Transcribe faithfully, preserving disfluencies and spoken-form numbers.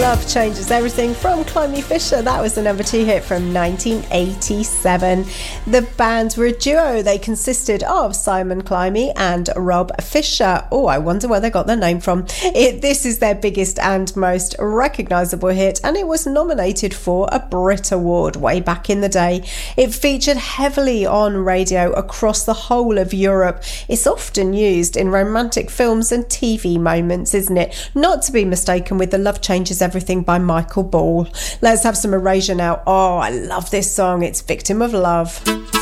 Love Changes Everything from Climby Fisher. That was the number two hit from nineteen eighty-seven. The band were a duo. They consisted of Simon Climby and Rob Fisher. Oh, I wonder where they got their name from. It, this is their biggest and most recognisable hit, and it was nominated for a Brit Award way back in the day. It featured heavily on radio across the whole of Europe. It's often used in romantic films and T V moments, isn't it? Not to be mistaken with the Love Changes Everything by Michael Ball. Let's have some Erasure now. Oh, I love this song. It's Victim of Love.